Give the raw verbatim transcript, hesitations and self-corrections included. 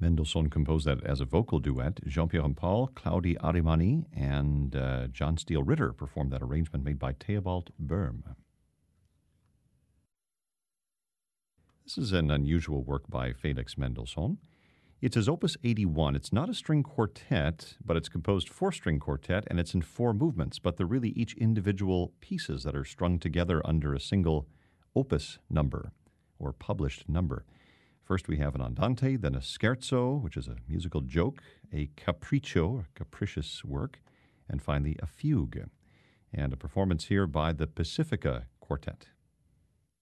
Mendelssohn composed that as a vocal duet. Jean-Pierre and Paul, Claudia Arimani, and uh, John Steele Ritter performed that arrangement made by Theobald Böhm. This is an unusual work by Felix Mendelssohn. It's his Opus eighty-one. It's not a string quartet, but it's composed for string quartet, and it's in four movements, but they're really each individual pieces that are strung together under a single opus number or published number. First we have an andante, then a scherzo, which is a musical joke, a capriccio, a capricious work, and finally a fugue. And a performance here by the Pacifica Quartet.